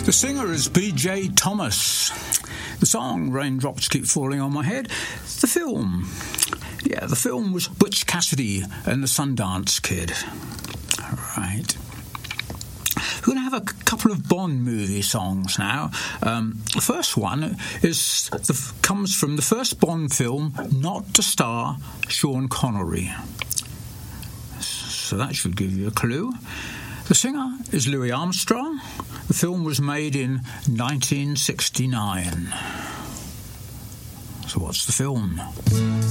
The singer is B.J. Thomas. The song, Raindrops Keep Falling on My Head. The film. The film was Butch Cassidy and the Sundance Kid. All right. We're going to have a couple of Bond movie songs now. The first one comes from the first Bond film not to star Sean Connery. So that should give you a clue. The singer is Louis Armstrong. The film was made in 1969. So what's the film?